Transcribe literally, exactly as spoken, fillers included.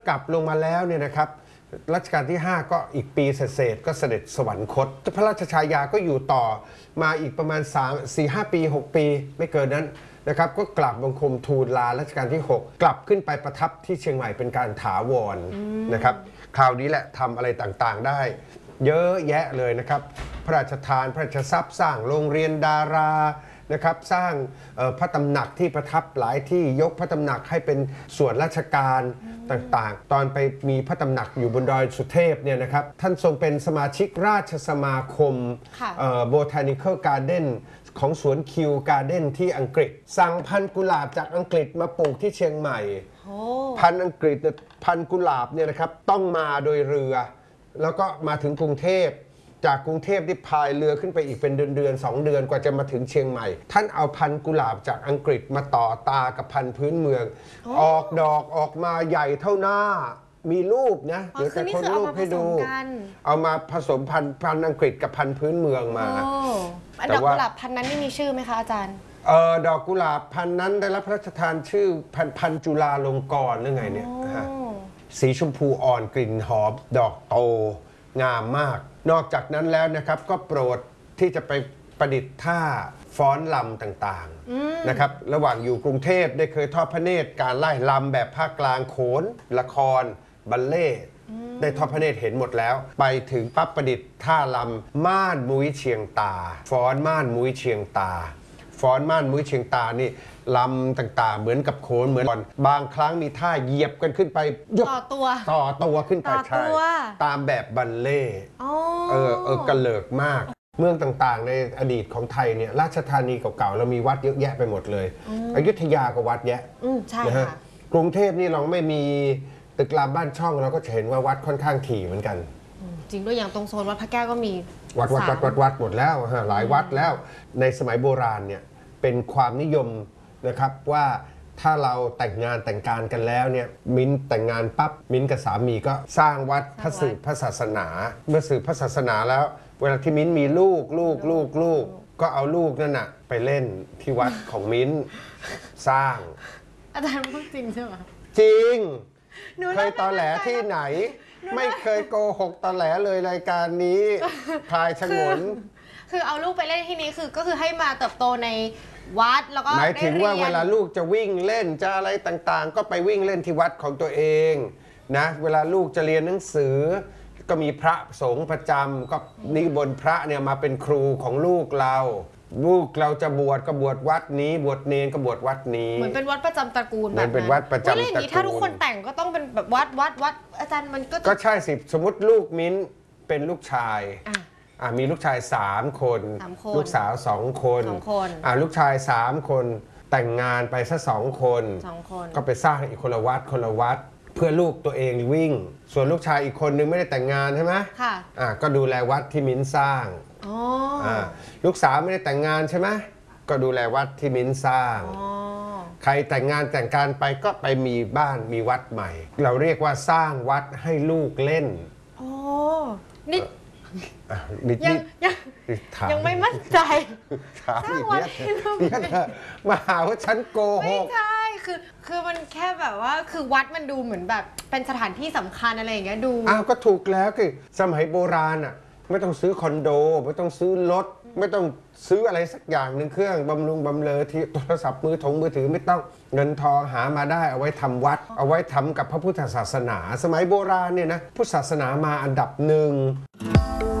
กลับลงมาแล้วเนี่ยนะครับรัชกาลที่ห้าก็อีกปีเศษก็เสด็จสวรรคตพระราชชายาก็อยู่ต่อมาอีกประมาณสาม สี่ ห้า ปี หก ปีไม่เกินนั้นนะครับก็กลับบังคมทูลลารัชกาลที่หกกลับขึ้นไปประทับที่เชียงใหม่เป็นการถาวรนะครับคราวนี้แหละทำอะไรต่างๆได้เยอะแยะเลยนะครับพระราชทานพระราชทรัพย์สร้างโรงเรียนดารานะครับสร้างพระตำหนักที่ประทับหลายที่ยกพระตำหนักให้เป็นส่วนราชการต่างๆตอนไปมีพระตำหนักอยู่บนดอยสุเทพเนี่ยนะครับท่านทรงเป็นสมาชิกราชสมาคม Botanical Garden ของสวนคิวการ์เด้นที่อังกฤษสั่งพันธุ์กุหลาบจากอังกฤษมาปลูกที่เชียงใหม่พันธุ์อังกฤษพันธุ์กุหลาบเนี่ยนะครับต้องมาโดยเรือแล้วก็มาถึงกรุงเทพจากกรุงเทพที่พายเรือขึ้นไปอีกเป็นเดือนเดือนสองเดือนกว่าจะมาถึงเชียงใหม่ท่านเอาพันธุ์กุหลาบจากอังกฤษมาต่อตากับพันธุ์พื้นเมืองออกดอกออกมาใหญ่เท่าหน้ามีรูปนะเดี๋ยวจะคนรูปให้ดูเอามาผสมพันธุ์พันธุ์อังกฤษกับพันธุ์พื้นเมืองมาดอกกุหลาบพันธุ์นั้นนี่มีชื่อไหมคะอาจารย์เออดอกกุหลาบพันธุ์นั้นได้รับพระราชทานชื่อพันธุ์พันธุ์จุฬาลงกรณ์หรือไงเนี่ยสีชมพูอ่อนกลิ่นหอมดอกโตงามมากนอกจากนั้นแล้วนะครับก็โปรดที่จะไปประดิษฐ์ท่าฟ้อนลำต่างๆนะครับระหว่างอยู่กรุงเทพได้เคยทอดพระเนตรการไล่ลำแบบภาคกลางโขนละครบัลเล่ได้ทอดพระเนตรเห็นหมดแล้วไปถึงปั๊บประดิษฐ์ท่าลำม่านมุ้ยเชียงตาฟ้อนม่านมุ้ยเชียงตาฟ้อนม่านมุ้ยเชียงตานี่ลำต่างๆเหมือนกับโขนเหมือนบางครั้งมีท่าเหยียบกันขึ้นไปยกต่อตัวต่อตัวขึ้นไปใช่ตามแบบบัลเล่เออเออกระเลิกมากเมืองต่างๆในอดีตของไทยเนี่ยราชธานีเก่าๆเรามีวัดเยอะแยะไปหมดเลยอยุธยาก็วัดแยะนะฮะกรุงเทพนี่เราไม่มีตึกรามบ้านช่องเราก็จะเห็นว่าวัดค่อนข้างถี่เหมือนกันจริงด้วยอย่างตรงโซนวัดพระแก้วก็มีวัดวัดวัดวัดวัดหมดแล้วฮะหลายวัดแล้วในสมัยโบราณเนี่ยเป็นความนิยมนะครับว่าถ้าเราแต่งงานแต่งการกันแล้วเนี่ยมิ้นแต่งงานปั๊บมิ้นกับสามีก็สร้างวัดพระสืบพระศาสนาเมื่อสืบพระศาสนาแล้วเวลาที่มิ้นมีลูกลูกลูกลูกก็เอาลูกนั่นน่ะไปเล่นที่วัดของมิ้นสร้างอาจารย์พูดจริงใช่ไหมจริงเคยตอแหลที่ไหนไม่เคยโกหกตอแหลเลยรายการนี้พลายฉงนคือเอาลูกไปเล่นที่นี้คือก็คือให้มาเติบโตในวัดแล้วก็หมายถึงว่าเวลาลูกจะวิ่งเล่นจะอะไรต่างๆก็ไปวิ่งเล่นที่วัดของตัวเองนะเวลาลูกจะเรียนหนังสือก็มีพระสงฆ์ประจำก็นิมนต์พระเนี่ยมาเป็นครูของลูกเราลูกเราจะบวชก็บวชวัดนี้บวชเนรก็บวชวัดนี้เหมือนเป็นวัดประจำตระกูลแบบนั้นเป็นวัดประจำตระกูลถ้าทุกคนแต่งก็ต้องเป็นแบบวัดวัดวัดอาจารย์มันก็ก็ใช่สิสมมติลูกมิ้นเป็นลูกชายมีลูกชายสามคนลูกสาวสองคนลูกชายสามคนแต่งงานไปซะสองคนก็ไปสร้างอีกคนละวัดคนละวัดเพื่อลูกตัวเองวิ่งส่วนลูกชายอีกคนนึงไม่ได้แต่งงานใช่ไหมค่ะอ่าก็ดูแลวัดที่มิ้นสร้างอ๋ออ่าลูกสาวไม่ได้แต่งงานใช่ไหมก็ดูแลวัดที่มิ้นสร้างอ๋อใครแต่งงานแต่งการไปก็ไปมีบ้านมีวัดใหม่เราเรียกว่าสร้างวัดให้ลูกเล่นอ๋อนี่ยังยังยังไม่มั่นใจสร้างวัดให้ลูกเล่นมาหาว่าฉันโกหกไม่ใช่คือคือมันแค่แบบว่าคือวัดมันดูเหมือนแบบเป็นสถานที่สำคัญอะไรอย่างเงี้ยดูอ้าวก็ถูกแล้วคือสมัยโบราณอ่ะไม่ต้องซื้อคอนโดไม่ต้องซื้อรถไม่ต้องซื้ออะไรสักอย่างหนึ่งเครื่องบำรุงบำเรอที่โทรศัพท์มือถงมือถือไม่ต้องเงินทองหามาได้เอาไว้ทำวัดเอาไว้ทำกับพระพุทธศาสนาสมัยโบราณเนี่ยนะพุทธศาสนามาอันดับหนึ่ง